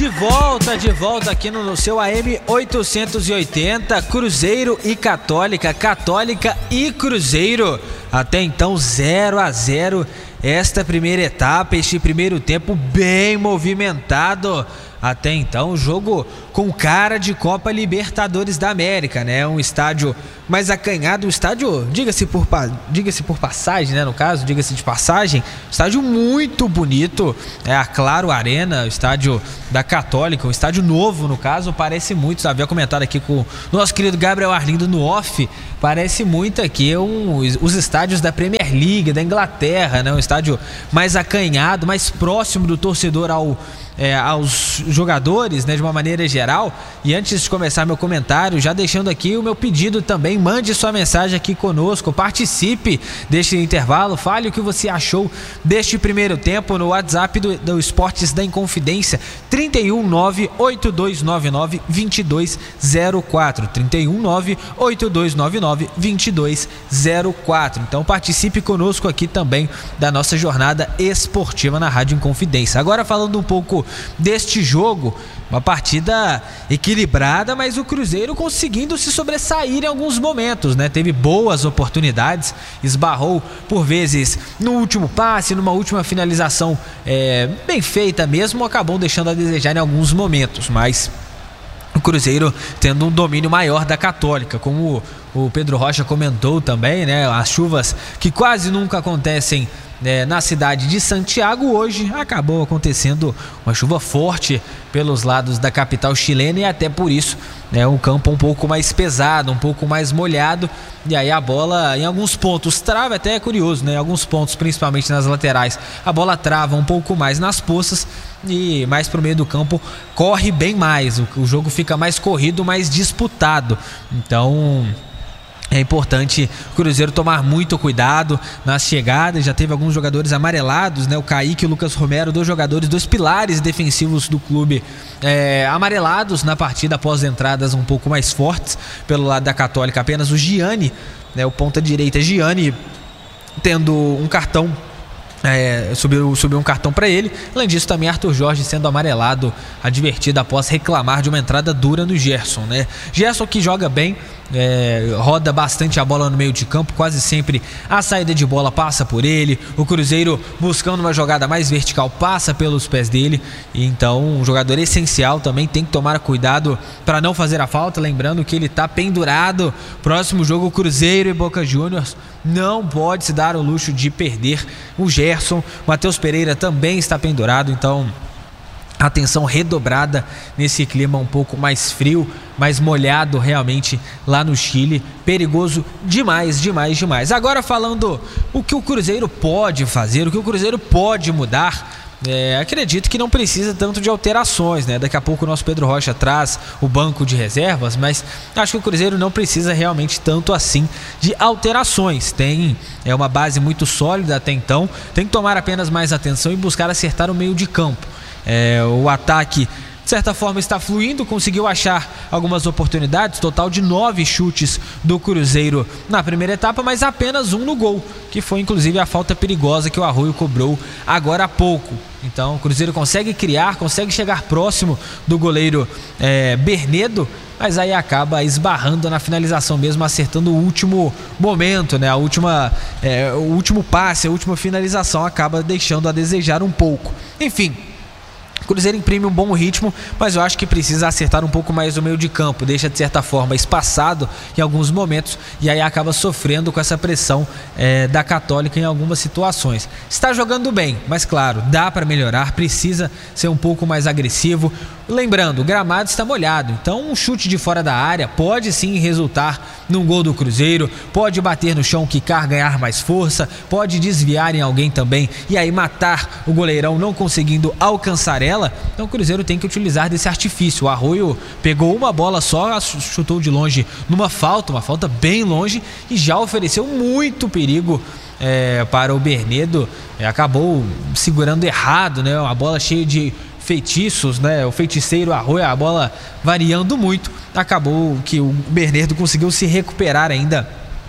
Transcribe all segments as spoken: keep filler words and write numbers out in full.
De volta, de volta aqui no seu A M oitocentos e oitenta, Cruzeiro e Católica, Católica e Cruzeiro. Até então zero a zero esta primeira etapa, este primeiro tempo bem movimentado. Até então, jogo com cara de Copa Libertadores da América, né? Um estádio mais acanhado, um estádio, diga-se por, diga-se por passagem, né? No caso, diga-se de passagem, estádio muito bonito, é a Claro Arena, o estádio da Católica, um estádio novo, no caso, parece muito, havia comentado aqui com o nosso querido Gabriel Arlindo no off, parece muito aqui um, os estádios da Premier League, da Inglaterra, né? Um estádio mais acanhado, mais próximo do torcedor ao É, aos jogadores, né, de uma maneira geral. E antes de começar meu comentário, já deixando aqui o meu pedido também, mande sua mensagem aqui conosco, participe deste intervalo, fale o que você achou deste primeiro tempo no WhatsApp do, do Esportes da Inconfidência, trinta e um, nove oito dois nove nove, dois dois zero quatro, trinta e um, nove oito dois nove nove, dois dois zero quatro. Então participe conosco aqui também da nossa jornada esportiva na Rádio Inconfidência. Agora falando um pouco deste jogo, uma partida equilibrada, mas o Cruzeiro conseguindo se sobressair em alguns momentos, né? Teve boas oportunidades, esbarrou por vezes no último passe, numa última finalização é, bem feita mesmo, acabou deixando a desejar em alguns momentos, mas o Cruzeiro tendo um domínio maior da Católica, como o Pedro Rocha comentou também, né? As chuvas que quase nunca acontecem É, na cidade de Santiago, hoje acabou acontecendo uma chuva forte pelos lados da capital chilena e até por isso é um campo um pouco mais pesado, um pouco mais molhado, e aí a bola em alguns pontos trava, até é curioso, né? Em alguns pontos, principalmente nas laterais, a bola trava um pouco mais nas poças e mais pro meio do campo corre bem mais, o, o jogo fica mais corrido, mais disputado. Então é importante o Cruzeiro tomar muito cuidado nas chegadas. Já teve alguns jogadores amarelados, né? O Kaique e o Lucas Romero, dois jogadores, dois pilares defensivos do clube, é, amarelados na partida após entradas um pouco mais fortes pelo lado da Católica. Apenas o Gianni, né? O ponta direita Gianni, tendo um cartão, É, subiu, subiu um cartão para ele. Além disso, também Arthur Jorge sendo amarelado, advertido após reclamar de uma entrada dura no Gerson, né? Gerson que joga bem, é, roda bastante a bola no meio de campo, quase sempre a saída de bola passa por ele. O Cruzeiro, buscando uma jogada mais vertical, passa pelos pés dele. Então, um jogador essencial, também tem que tomar cuidado para não fazer a falta. Lembrando que ele está pendurado. Próximo jogo, Cruzeiro e Boca Juniors. Não pode se dar o luxo de perder o Gerson. Matheus Pereira também está pendurado, então atenção redobrada nesse clima um pouco mais frio, mais molhado realmente lá no Chile. Perigoso demais, demais, demais. Agora falando o que o Cruzeiro pode fazer, o que o Cruzeiro pode mudar. É, acredito que não precisa tanto de alterações, né? Daqui a pouco o nosso Pedro Rocha traz o banco de reservas, mas acho que o Cruzeiro não precisa realmente tanto assim de alterações. Tem é uma base muito sólida até então, tem que tomar apenas mais atenção e buscar acertar o meio de campo. É, o ataque, de certa forma, está fluindo, conseguiu achar algumas oportunidades, total de nove chutes do Cruzeiro na primeira etapa, mas apenas um no gol, que foi inclusive a falta perigosa que o Arroio cobrou agora há pouco. Então o Cruzeiro consegue criar, consegue chegar próximo do goleiro é, Bernedo, mas aí acaba esbarrando na finalização mesmo, acertando o último momento, né? A última, é, o último passe, a última finalização acaba deixando a desejar um pouco. Enfim, o Cruzeiro imprime um bom ritmo, mas eu acho que precisa acertar um pouco mais o meio de campo. Deixa de certa forma espaçado em alguns momentos e aí acaba sofrendo com essa pressão é, da Católica em algumas situações. Está jogando bem, mas claro, dá para melhorar, precisa ser um pouco mais agressivo. Lembrando, o gramado está molhado, então um chute de fora da área pode sim resultar num gol do Cruzeiro, pode bater no chão, quicar, ganhar mais força, pode desviar em alguém também e aí matar o goleirão não conseguindo alcançar ela. Então o Cruzeiro tem que utilizar desse artifício. O Arroio pegou uma bola só, chutou de longe numa falta, uma falta bem longe, e já ofereceu muito perigo é, para o Bernedo. É, acabou segurando errado, né? A bola cheia de feitiços, né? O feiticeiro Arroio, a bola variando muito. Acabou que o Bernedo conseguiu se recuperar ainda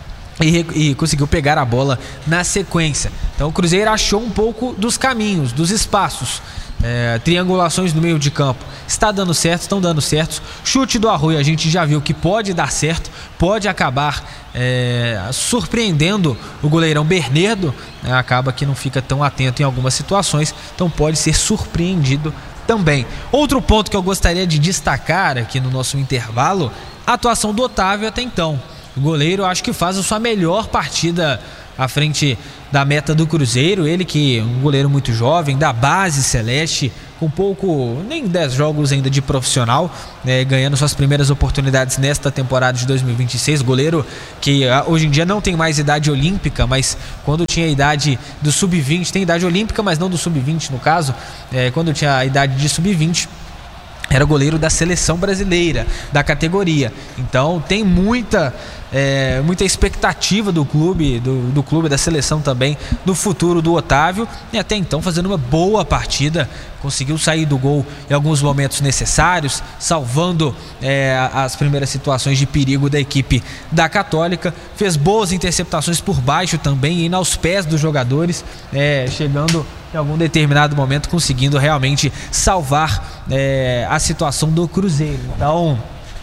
e, e conseguiu pegar a bola na sequência. Então o Cruzeiro achou um pouco dos caminhos, dos espaços. É, triangulações no meio de campo está dando certo, estão dando certo. Chute do Arroio a gente já viu que pode dar certo, pode acabar é, surpreendendo o goleirão Bernardo, né? Acaba que não fica tão atento em algumas situações, então pode ser surpreendido também. Outro ponto que eu gostaria de destacar aqui no nosso intervalo, a atuação do Otávio até então. O goleiro acho que faz a sua melhor partida à frente da meta do Cruzeiro, ele que é um goleiro muito jovem, da base celeste, com pouco, nem dez jogos ainda de profissional, né, ganhando suas primeiras oportunidades nesta temporada de dois mil e vinte e seis, goleiro que hoje em dia não tem mais idade olímpica, mas quando tinha a idade do sub vinte, tem idade olímpica, mas não do sub vinte no caso, é, quando tinha a idade de sub vinte, era goleiro da seleção brasileira, da categoria. Então tem muita, é, muita expectativa do clube, do, do clube, da seleção também, do futuro do Otávio. E até então fazendo uma boa partida, conseguiu sair do gol em alguns momentos necessários, salvando é, as primeiras situações de perigo da equipe da Católica. Fez boas interceptações por baixo também, indo aos pés dos jogadores, é, chegando em algum determinado momento, conseguindo realmente salvar é, a situação do Cruzeiro. Então,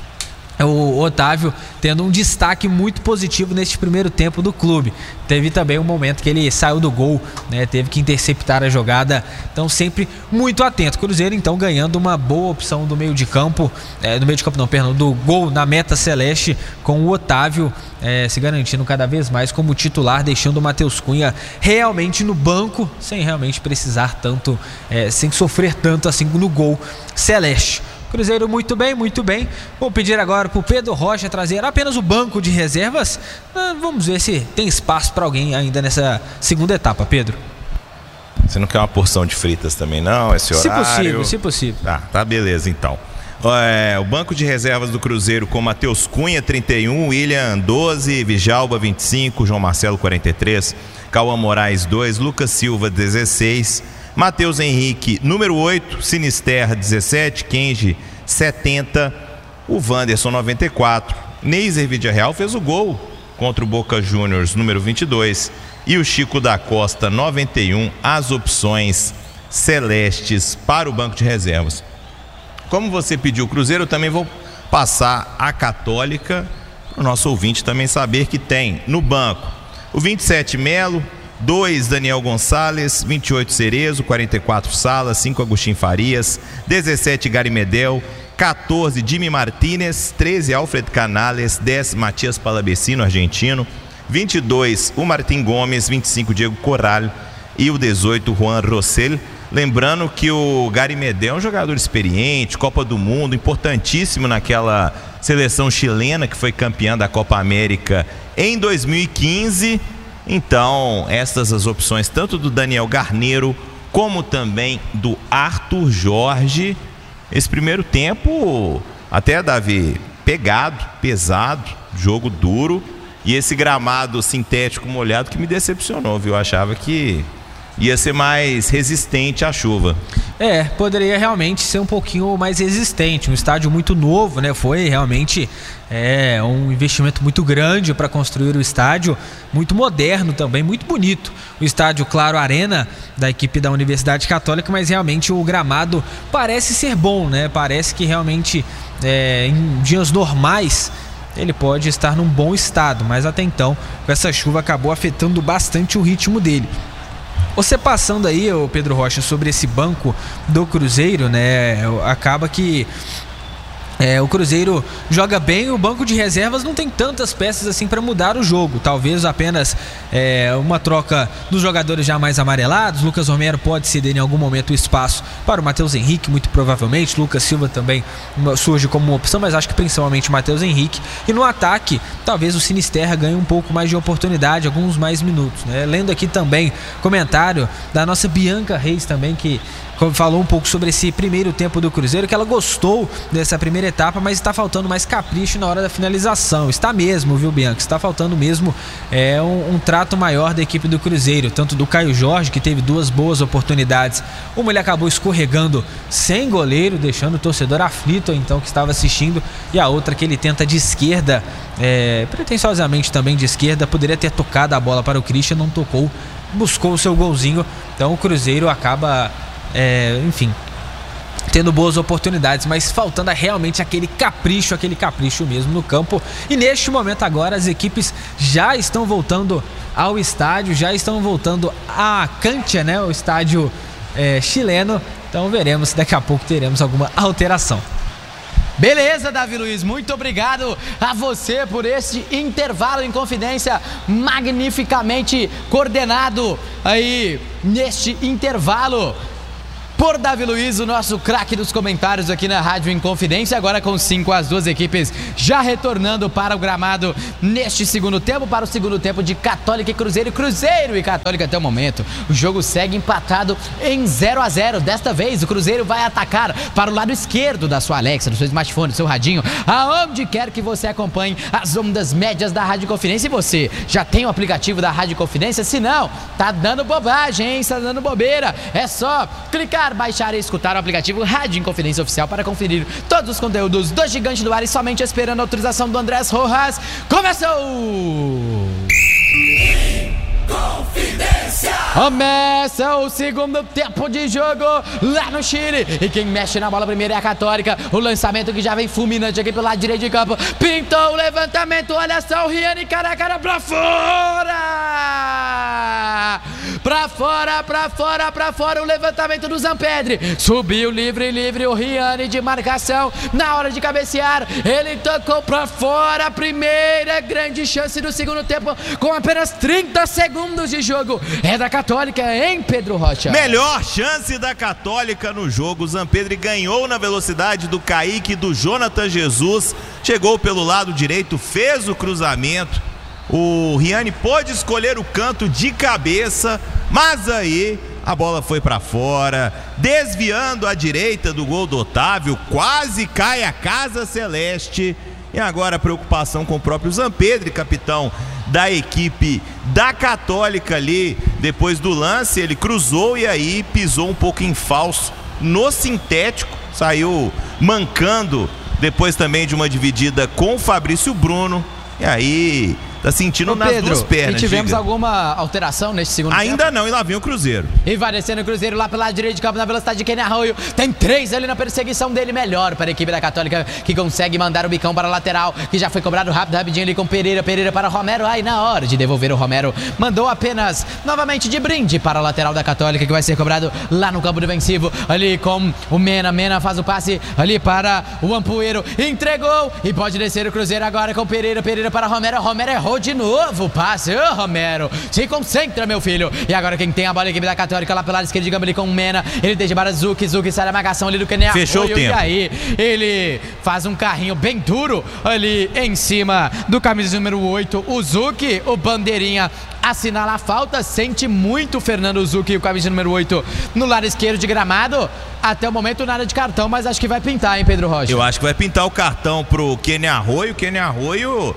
o Otávio tendo um destaque muito positivo neste primeiro tempo do clube. Teve também um momento que ele saiu do gol, né, teve que interceptar a jogada, então sempre muito atento. Cruzeiro então ganhando uma boa opção do meio de campo, é, do meio de campo não, perdão, do gol na meta celeste, com o Otávio é, se garantindo cada vez mais como titular, deixando o Matheus Cunha realmente no banco, sem realmente precisar tanto, é, sem sofrer tanto assim no gol celeste. Cruzeiro muito bem, muito bem. Vou pedir agora para o Pedro Rocha trazer apenas o banco de reservas. Vamos ver se tem espaço para alguém ainda nessa segunda etapa, Pedro. Você não quer uma porção de fritas também não, esse horário? Se possível, se possível. Tá, tá beleza então. É, o banco de reservas do Cruzeiro com Matheus Cunha, trinta e um, William, doze, Vijalba, vinte e cinco, João Marcelo, quarenta e três, Cauã Moraes, dois, Lucas Silva, dezesseis, Matheus Henrique, número oito, Sinisterra, dezessete, Kenji, setenta, o Wanderson, noventa e quatro, Neiser Vidiarreal fez o gol contra o Boca Juniors, número vinte e dois, e o Chico da Costa, noventa e um, as opções celestes para o banco de reservas. Como você pediu o Cruzeiro, eu também vou passar a Católica para o nosso ouvinte também saber que tem no banco o vinte e sete Melo, dois Daniel Gonçalves, vinte e oito Cerezo, quarenta e quatro Salas, cinco Agostinho Farias, dezessete Gary Medel, quatorze Jimmy Martinez, treze Alfred Canales, dez Matias Palabecino, argentino, vinte e dois o Martim Gomes, vinte e cinco Diego Corral e o dezoito Juan Rossell. Lembrando que o Gary Medel é um jogador experiente, Copa do Mundo, importantíssimo naquela seleção chilena que foi campeã da Copa América em dois mil e quinze. Então, estas as opções tanto do Daniel Garneiro como também do Arthur Jorge. Esse primeiro tempo, até Davi, pegado, pesado, jogo duro, e esse gramado sintético molhado que me decepcionou, viu? Eu achava que ia ser mais resistente à chuva. É, poderia realmente ser um pouquinho mais resistente, um estádio muito novo, né? Foi realmente é, um investimento muito grande para construir o estádio, muito moderno também, muito bonito. O estádio Claro Arena da equipe da Universidade Católica, mas realmente o gramado parece ser bom, né? Parece que realmente é, em dias normais ele pode estar num bom estado, mas até então, com essa chuva, acabou afetando bastante o ritmo dele. Você passando aí, ô Pedro Rocha, sobre esse banco do Cruzeiro, né? Acaba que é, o Cruzeiro joga bem, o banco de reservas não tem tantas peças assim para mudar o jogo. Talvez apenas é, uma troca dos jogadores já mais amarelados. Lucas Romero pode ceder em algum momento o espaço para o Matheus Henrique, muito provavelmente. Lucas Silva também surge como uma opção, mas acho que principalmente o Matheus Henrique. E no ataque, talvez o Sinisterra ganhe um pouco mais de oportunidade, alguns mais minutos, né? Lendo aqui também comentário da nossa Bianca Reis também, que falou um pouco sobre esse primeiro tempo do Cruzeiro, que ela gostou dessa primeira etapa, mas está faltando mais capricho na hora da finalização. Está mesmo, viu, Bianca? Está faltando mesmo é, um, um trato maior da equipe do Cruzeiro, tanto do Caio Jorge, que teve duas boas oportunidades. Uma ele acabou escorregando sem goleiro, deixando o torcedor aflito, então, que estava assistindo, e a outra que ele tenta de esquerda, é, pretensiosamente também de esquerda, poderia ter tocado a bola para o Christian, não tocou, buscou o seu golzinho. Então o Cruzeiro acaba É, enfim, tendo boas oportunidades, mas faltando realmente aquele capricho, aquele capricho mesmo no campo. E neste momento agora as equipes já estão voltando ao estádio, já estão voltando à cancha, né, o estádio é, chileno. Então veremos se daqui a pouco teremos alguma alteração. Beleza, Davi Luiz, muito obrigado a você por este intervalo em confidência magnificamente coordenado aí neste intervalo por Davi Luiz, o nosso craque dos comentários aqui na Rádio Inconfidência. Agora com cinco, as duas equipes já retornando para o gramado neste segundo tempo, para o segundo tempo de Católica e Cruzeiro. Cruzeiro e Católica até o momento. O jogo segue empatado em zero a zero. Desta vez o Cruzeiro vai atacar para o lado esquerdo da sua Alexa, do seu smartphone, do seu radinho, aonde quer que você acompanhe as ondas médias da Rádio Inconfidência. E você já tem o aplicativo da Rádio Inconfidência? Se não, tá dando bobagem, hein? Tá dando bobeira. É só clicar, baixar e escutar o aplicativo Rádio Inconfidência Oficial para conferir todos os conteúdos do Gigante do Ar e somente esperando a autorização do Andrés Rojas. Começou! Confidência! Começa o segundo tempo de jogo lá no Chile. E quem mexe na bola primeiro é a Católica. O lançamento que já vem fulminante aqui pelo lado direito de campo. Pintou o levantamento. Olha só o Riani, cara a cara pra fora! Pra fora, pra fora, pra fora. O levantamento do Zampedri. Subiu livre, livre o Riani de marcação. Na hora de cabecear, ele tocou pra fora. A primeira grande chance do segundo tempo com apenas trinta segundos de jogo. É da Católica, hein, Pedro Rocha? Melhor chance da Católica no jogo. O Zampedri ganhou na velocidade do Kaique e do Jonathan Jesus. Chegou pelo lado direito, fez o cruzamento. O Riani pôde escolher o canto de cabeça, mas aí a bola foi para fora, desviando à direita do gol do Otávio. Quase cai a Casa Celeste. E agora a preocupação com o próprio Zampedri, capitão da equipe da Católica ali. Depois do lance, ele cruzou e aí pisou um pouco em falso no sintético. Saiu mancando depois também de uma dividida com o Fabrício Bruno. E aí tá sentindo Ô, nas Pedro, duas pernas. E tivemos diga. alguma alteração nesse segundo Ainda tempo? não, e lá vem o Cruzeiro. E vai descendo o Cruzeiro lá pela direita de campo, na velocidade de Kenny Arroio. Tem três ali na perseguição dele. Melhor para a equipe da Católica, que consegue mandar o bicão para a lateral, que já foi cobrado rápido, rapidinho ali com Pereira. Pereira para Romero. Aí na hora de devolver o Romero, mandou apenas novamente de brinde para a lateral da Católica, que vai ser cobrado lá no campo defensivo. Ali com o Mena. Mena faz o passe ali para o Ampuero. Entregou e pode descer o Cruzeiro agora com Pereira. Pereira para Romero. Romero errou de novo. Passe, ô Romero, se concentra, meu filho. E agora quem tem a bola é a equipe da Católica lá pelo lado esquerdo de campo ali com o Mena. Ele deixa para Zuki, Zuki sai da marcação ali do Kenny Arroio. Fechou o tempo. E aí ele faz um carrinho bem duro ali em cima do camisa número oito, o Zuki. O bandeirinha assinala a falta. Sente muito o Fernando Zuki, o camisa número oito, no lado esquerdo de gramado. Até o momento nada de cartão, mas acho que vai pintar, hein, Pedro Rocha? Eu acho que vai pintar o cartão pro Kenny Arroio. Kenny Arroio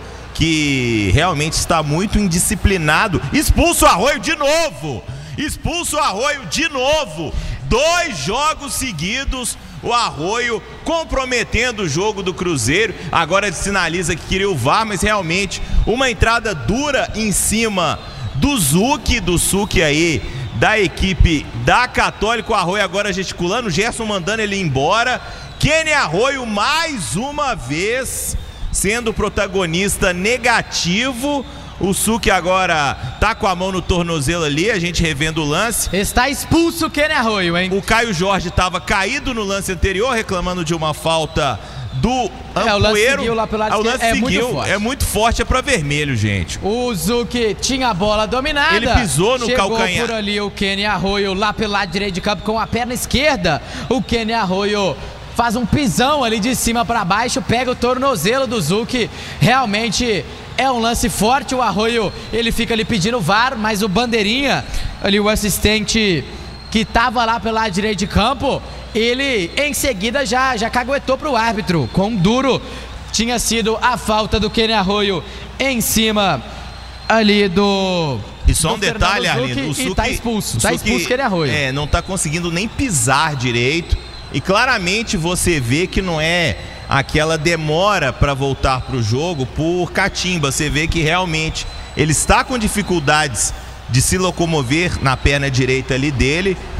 que realmente está muito indisciplinado. Expulso o Arroio de novo. Expulso o Arroio de novo. Dois jogos seguidos, o Arroio comprometendo o jogo do Cruzeiro. Agora ele sinaliza que queria o V A R, mas realmente uma entrada dura em cima do Zuki, do Suki aí, da equipe da Católica. O Arroio agora gesticulando, o Gerson mandando ele embora. Kenny Arroio mais uma vez sendo protagonista negativo. O Suki agora tá com a mão no tornozelo ali, a gente revendo o lance. Está expulso o Kenny Arroio, hein? O Caio Jorge estava caído no lance anterior, reclamando de uma falta do Ampuero. É, o lance seguiu lá pelo lado ah, o lance é seguiu, muito forte. É muito forte, é pra vermelho, gente. O Zuki tinha a bola dominada. Ele pisou no Chegou calcanhar. por ali o Kenny Arroio lá pelo lado direito de campo com a perna esquerda. O Kenny Arroio faz um pisão ali de cima para baixo, pega o tornozelo do Zuki. Realmente é um lance forte. O Arroio, ele fica ali pedindo V A R, mas o bandeirinha, ali o assistente que tava lá pelo lado direito de campo, ele em seguida já, já caguetou pro árbitro. Com duro, tinha sido a falta do Kenny Arroio em cima ali do... E só um detalhe, Arlindo, o Suki tá expulso, tá expulso o Kenny Arroio. É, não tá conseguindo nem pisar direito. E claramente você vê que não é aquela demora para voltar para o jogo por catimba. Você vê que realmente ele está com dificuldades de se locomover na perna direita ali dele.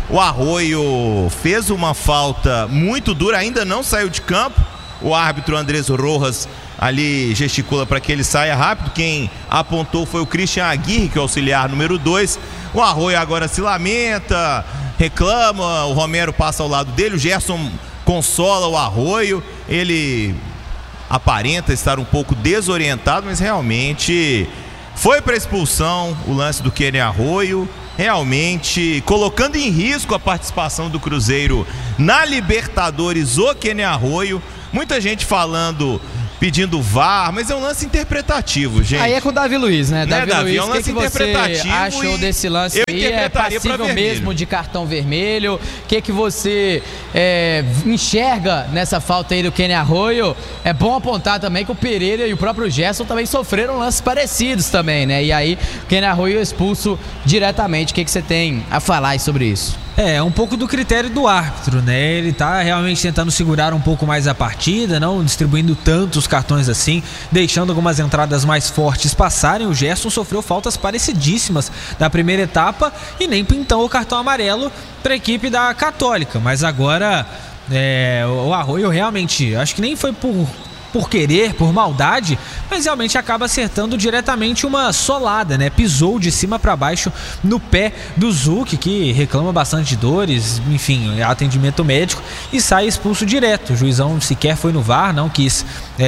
O Arroio fez uma falta muito dura, ainda não saiu de campo. O árbitro Andrés Rojas ali gesticula para que ele saia rápido. Quem apontou foi o Christian Aguirre, que é o auxiliar número dois. O Arroio agora se lamenta, reclama, o Romero passa ao lado dele, o Gerson consola o Arroio. Ele aparenta estar um pouco desorientado, mas realmente foi para expulsão o lance do Kenny Arroio, realmente colocando em risco a participação do Cruzeiro na Libertadores. O Kenny Arroio, muita gente falando, pedindo V A R, mas é um lance interpretativo, gente. Aí é com o Davi Luiz, né? Né, Davi, Davi? Luiz, é um lance que, que interpretativo. Você achou desse lance eu aí? É passível mesmo de cartão vermelho? O que, que você é, enxerga nessa falta aí do Kenny Arroio? É bom apontar também que o Pereira e o próprio Gerson também sofreram lances parecidos também, né? E aí, o Kenny Arroio expulso diretamente. O que, que você tem a falar sobre isso? É, um pouco do critério do árbitro, né? Ele tá realmente tentando segurar um pouco mais a partida, não distribuindo tantos cartões assim, deixando algumas entradas mais fortes passarem. O Gerson sofreu faltas parecidíssimas na primeira etapa e nem pintou o cartão amarelo para a equipe da Católica. Mas agora é, o Arroio realmente, acho que nem foi por... por querer, por maldade, mas realmente acaba acertando diretamente uma solada, né? Pisou de cima para baixo no pé do Zuc, que reclama bastante de dores, enfim, atendimento médico, e sai expulso direto. O juizão sequer foi no V A R, não quis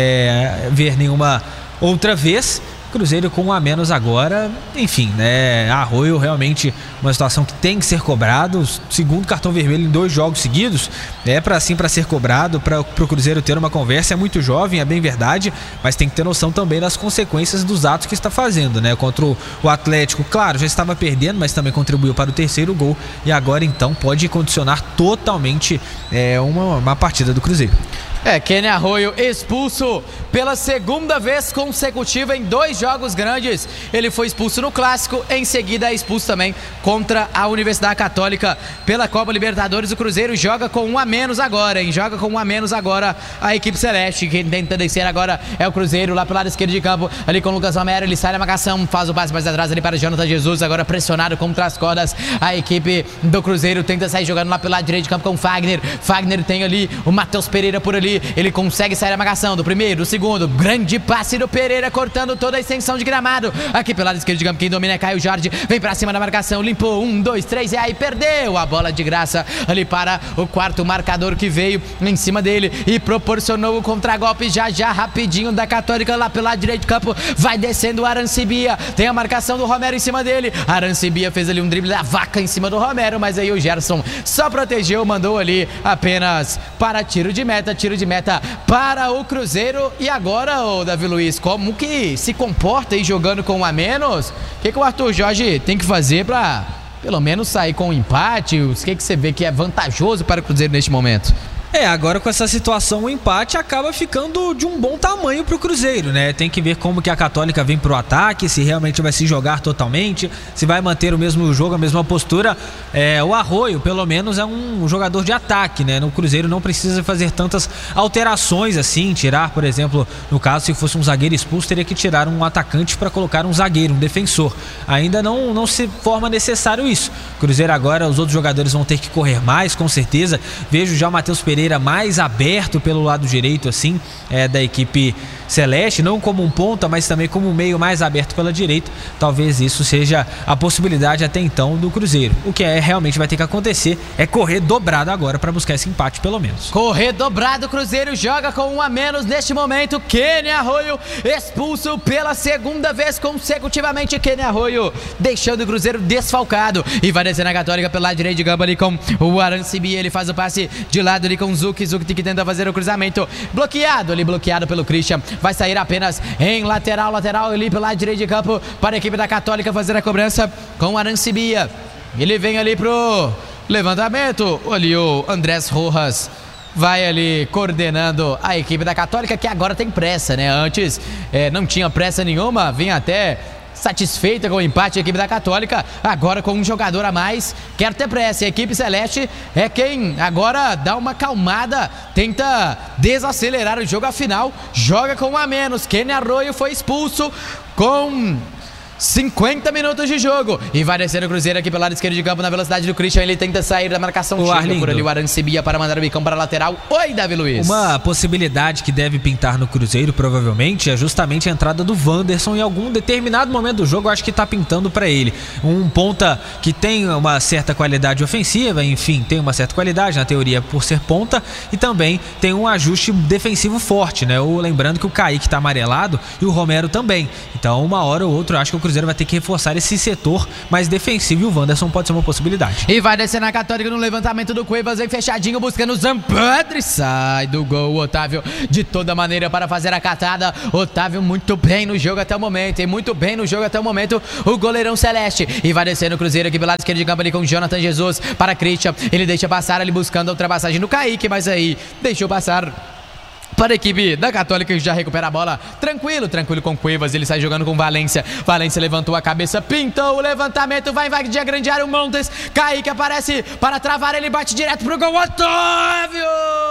é, ver nenhuma outra vez. Cruzeiro com um a menos agora, enfim, né? Arroio realmente uma situação que tem que ser cobrado. Segundo cartão vermelho em dois jogos seguidos, é para sim para ser cobrado, para o Cruzeiro ter uma conversa. É muito jovem, é bem verdade, mas tem que ter noção também das consequências dos atos que está fazendo, né? Contra o, o Atlético, claro, já estava perdendo, mas também contribuiu para o terceiro gol e agora então pode condicionar totalmente é, uma, uma partida do Cruzeiro. É, Kenny Arroio expulso pela segunda vez consecutiva em dois jogos grandes. Ele foi expulso no Clássico, em seguida é expulso também contra a Universidade Católica pela Copa Libertadores. O Cruzeiro joga com um a menos agora, hein? Joga com um a menos agora a equipe celeste. Quem tenta descer agora é o Cruzeiro, lá pelo lado esquerdo de campo, ali com o Lucas Romero. Ele sai na marcação, faz o passe mais atrás ali para Jonathan Jesus, agora pressionado contra as cordas. A equipe do Cruzeiro tenta sair jogando lá pelo lado direito de campo com o Fagner. Fagner tem ali o Matheus Pereira por ali. Ele consegue sair da marcação do primeiro, do segundo. Grande passe do Pereira, cortando toda a extensão de gramado. Aqui pelo lado esquerdo de campo, quem domina é Caio Jorge. Vem pra cima da marcação, limpou. Um, dois, três, e aí perdeu a bola de graça ali para o quarto marcador que veio em cima dele e proporcionou o contragolpe já já rapidinho da Católica lá pelo lado direito de campo. Vai descendo o Arancibia. Tem a marcação do Romero em cima dele. Arancibia fez ali um drible da vaca em cima do Romero, mas aí o Gerson só protegeu, mandou ali apenas para tiro de meta. Tiro de meta para o Cruzeiro. E agora, o Davi Luiz, como que se comporta aí jogando com um a menos? O que, que o Arthur Jorge tem que fazer para pelo menos sair com um empate? O que, que você vê que é vantajoso para o Cruzeiro neste momento? É, agora com essa situação o empate acaba ficando de um bom tamanho pro Cruzeiro, né? Tem que ver como que a Católica vem pro ataque, se realmente vai se jogar totalmente, se vai manter o mesmo jogo, a mesma postura. É, o Arroio, pelo menos, é um jogador de ataque, né? No Cruzeiro não precisa fazer tantas alterações assim, tirar, por exemplo, no caso, se fosse um zagueiro expulso, teria que tirar um atacante para colocar um zagueiro, um defensor. Ainda não, não se forma necessário isso. Cruzeiro agora, os outros jogadores vão ter que correr mais, com certeza. Vejo já o Matheus Pereira mais aberto pelo lado direito assim é, da equipe celeste, não como um ponta, mas também como um meio mais aberto pela direita. Talvez isso seja a possibilidade até então do Cruzeiro. O que é, realmente vai ter que acontecer é correr dobrado agora para buscar esse empate pelo menos. Correr dobrado, o Cruzeiro joga com um a menos neste momento. Kenny Arroio expulso pela segunda vez consecutivamente. Kenny Arroio deixando o Cruzeiro desfalcado e vai descer na Católica pelo lado direito de campo ali com o Arancibi. Ele faz o passe de lado ali com o Zuc. Zuc que tenta fazer o cruzamento, bloqueado ali, bloqueado pelo Christian. Vai sair apenas em lateral, lateral ali pelo lado direito de campo para a equipe da Católica fazer a cobrança com o Arancibia. Ele vem ali pro levantamento. Ali o Andrés Rojas vai ali coordenando a equipe da Católica, que agora tem pressa, né? Antes é, não tinha pressa nenhuma, vinha até satisfeita com o empate a equipe da Católica. Agora com um jogador a mais, quer ter pressa. A equipe celeste é quem agora dá uma acalmada, tenta desacelerar o jogo. Afinal, joga com um a menos. Kenny Arroio foi expulso com cinquenta minutos de jogo. E vai descer o Cruzeiro aqui pelo lado esquerdo de campo na velocidade do Christian. Ele tenta sair da marcação. O Chega por ali o Arancibia para mandar o bicão para a lateral. Oi, Davi Luiz. Uma possibilidade que deve pintar no Cruzeiro, provavelmente, é justamente a entrada do Wanderson em algum determinado momento do jogo. Eu acho que tá pintando para ele. Um ponta que tem uma certa qualidade ofensiva, enfim, tem uma certa qualidade na teoria por ser ponta, e também tem um ajuste defensivo forte, né? O, lembrando que o Kaique tá amarelado e o Romero também. Então, uma hora ou outra, eu acho que o Cruzeiro vai ter que reforçar esse setor mais defensivo e o Wanderson pode ser uma possibilidade. E vai descer na Católica no levantamento do Cuevas, vem fechadinho buscando o Zampedri, sai do gol o Otávio de toda maneira para fazer a catada. Otávio muito bem no jogo até o momento, e muito bem no jogo até o momento o goleirão celeste. E vai descer no Cruzeiro aqui pelo lado esquerdo de campo ali com o Jonathan Jesus para Christian. Ele deixa passar ali buscando a ultrapassagem do Kaique, mas aí deixou passar para a equipe da Católica, que já recupera a bola. Tranquilo, tranquilo com Cuevas. Ele sai jogando com Valência. Valência levantou a cabeça, pintou o levantamento. Vai invadir a grande área o Montes. Kaique aparece para travar. Ele bate direto pro gol. Otávio!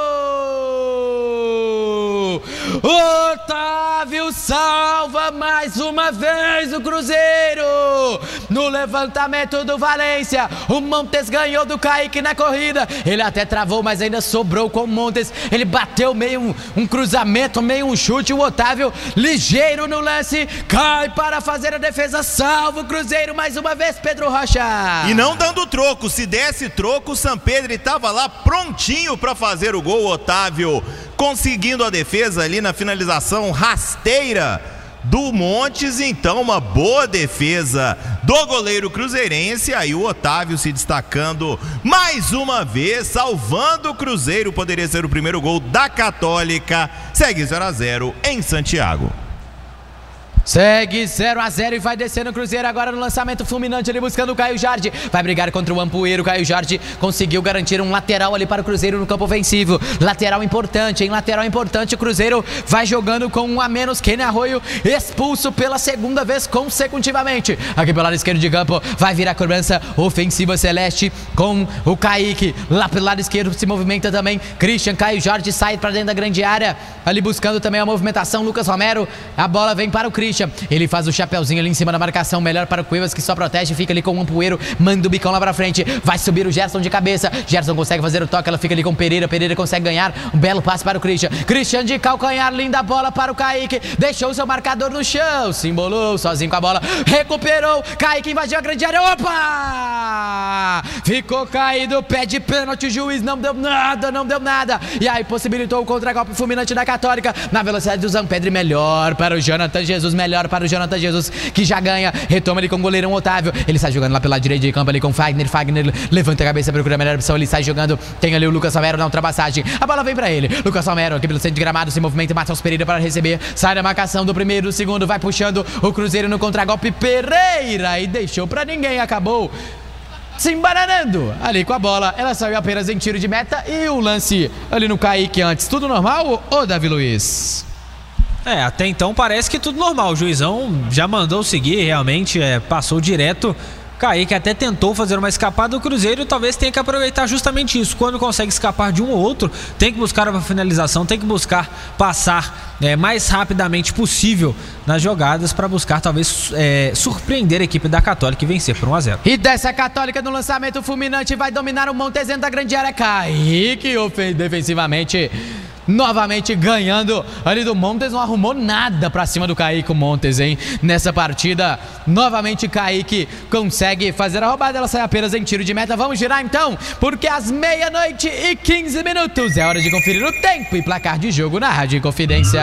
Otávio salva mais uma vez o Cruzeiro. No levantamento do Valência, o Montes ganhou do Kaique na corrida. Ele até travou, mas ainda sobrou com o Montes. Ele bateu meio um, um cruzamento, meio um chute. O Otávio, ligeiro no lance, cai para fazer a defesa. Salva o Cruzeiro mais uma vez, Pedro Rocha. E não dando troco. Se desse troco, o Sampedri estava lá prontinho para fazer o gol. O Otávio conseguindo a defesa ali na finalização rasteira do Montes. Então uma boa defesa do goleiro cruzeirense. Aí o Otávio se destacando mais uma vez, salvando o Cruzeiro. Poderia ser o primeiro gol da Católica. Segue zero a zero em Santiago. Segue zero a zero e vai descendo o Cruzeiro agora no lançamento fulminante ali buscando o Caio Jardim. Vai brigar contra o Ampoeiro. O Caio Jardim conseguiu garantir um lateral ali para o Cruzeiro no campo ofensivo. Lateral importante, hein? Lateral importante. O Cruzeiro vai jogando com um a menos. Kenny Arroio expulso pela segunda vez consecutivamente. Aqui pelo lado esquerdo de campo vai vir a cobrança ofensiva celeste com o Kaique. Lá pelo lado esquerdo se movimenta também Christian. Caio Jardim sai para dentro da grande área ali buscando também a movimentação. Lucas Romero. A bola vem para o Christian. Ele faz o chapeuzinho ali em cima da marcação. Melhor para o Cuevas, que só protege. Fica ali com o Ampoeiro. Manda o bicão lá pra frente. Vai subir o Gerson de cabeça. Gerson consegue fazer o toque. Ela fica ali com o Pereira. Pereira consegue ganhar. Um belo passe para o Christian. Christian de calcanhar. Linda bola para o Kaique. Deixou o seu marcador no chão. Se embolou sozinho com a bola. Recuperou. Kaique invadiu a grande área. Opa! Ficou caído. Pede pênalti. O juiz não deu nada. Não deu nada. E aí possibilitou o contra-golpe fulminante da Católica. Na velocidade do Zampedri. Melhor para o Jonathan Jesus. Melhor para o Jonathan Jesus, que já ganha. Retoma ali com o goleirão Otávio. Ele sai jogando lá pela direita de campo ali com o Fagner. Fagner levanta a cabeça, procura a melhor opção. Ele sai jogando. Tem ali o Lucas Romero na ultrapassagem. A bola vem para ele. Lucas Romero aqui pelo centro de gramado. Se movimenta. Matheus Pereira para receber. Sai da marcação do primeiro, do segundo. Vai puxando o Cruzeiro no contragolpe. Pereira. E deixou para ninguém. Acabou se embananando ali com a bola. Ela saiu apenas em tiro de meta. E o lance ali no Kaique antes. Tudo normal, ô Davi Luiz? É, até então parece que tudo normal. O juizão já mandou seguir, realmente é, passou direto. Kaique até tentou fazer uma escapada do Cruzeiro, talvez tenha que aproveitar justamente isso. Quando consegue escapar de um ou outro, tem que buscar uma finalização, tem que buscar passar é, mais rapidamente possível nas jogadas para buscar talvez é, surpreender a equipe da Católica e vencer por um a zero. E dessa Católica no lançamento fulminante vai dominar o Montes dentro da grande área. Kaique defensivamente novamente ganhando ali do Montes. Não arrumou nada pra cima do Kaique o Montes, hein? Nessa partida, novamente Kaique consegue fazer a roubada. Ela sai apenas em tiro de meta. Vamos girar então, porque às meia-noite e quinze minutos é hora de conferir o tempo e placar de jogo na Rádio Inconfidência.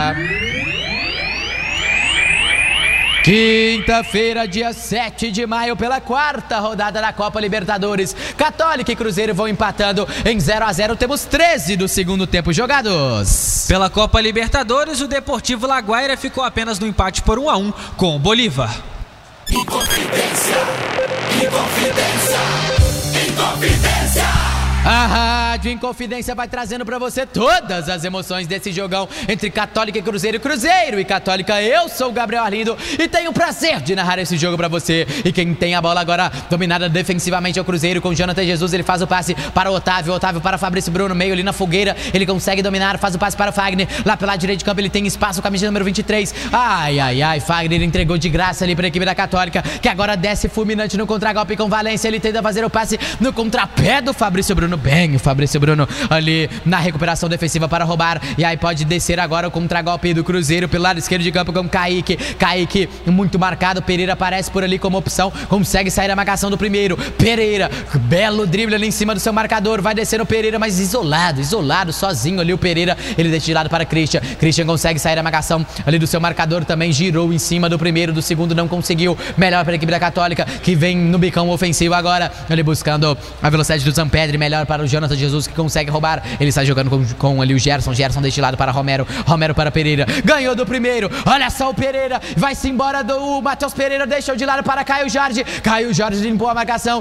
Quinta-feira, dia sete de maio, pela quarta rodada da Copa Libertadores. Católica e Cruzeiro vão empatando em zero a zero. Temos treze do segundo tempo jogados. Pela Copa Libertadores, o Deportivo Laguaira ficou apenas no empate por um a um com o Bolívar. Inconfidência, Inconfidência, Inconfidência. A Rádio Inconfidência vai trazendo pra você todas as emoções desse jogão entre Católica e Cruzeiro, Cruzeiro e Católica. Eu sou o Gabriel Arlindo e tenho o prazer de narrar esse jogo pra você. E quem tem a bola agora dominada defensivamente é o Cruzeiro, com Jonathan Jesus. Ele faz o passe para o Otávio, Otávio para Fabrício Bruno, meio ali na fogueira. Ele consegue dominar, faz o passe para o Fagner. Lá pela direita de campo ele tem espaço, camisa número vinte e três. Ai, ai, ai, Fagner entregou de graça ali pra equipe da Católica, que agora desce fulminante no contragolpe com Valência. Ele tenta fazer o passe no contrapé do Fabrício Bruno. Bem, o Fabrício Bruno ali na recuperação defensiva para roubar. E aí pode descer agora o contragolpe do Cruzeiro pelo lado esquerdo de campo com Kaique. Kaique muito marcado. Pereira aparece por ali como opção. Consegue sair da marcação do primeiro. Pereira, belo drible ali em cima do seu marcador. Vai descer o Pereira, mas isolado, isolado, sozinho ali o Pereira. Ele deixa de lado para Christian. Christian consegue sair da marcação ali do seu marcador também. Girou em cima do primeiro, do segundo não conseguiu. Melhor para a equipe da Católica, que vem no bicão ofensivo agora. Ele buscando a velocidade do Zampedri. Melhor para o Jonathan Jesus, que consegue roubar. Ele está jogando com, com ali o Gerson. Gerson deixa de lado para Romero. Romero para Pereira. Ganhou do primeiro. Olha só o Pereira. Vai-se embora do Matheus Pereira. Deixou de lado para Caio Jorge. Caio Jorge limpou a marcação.